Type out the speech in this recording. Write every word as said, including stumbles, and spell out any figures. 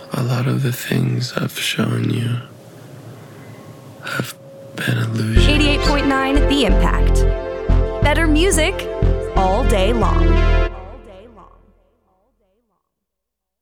A lot of the things I've shown you have been illusions. eighty-eight point nine The Impact. Better music all day long.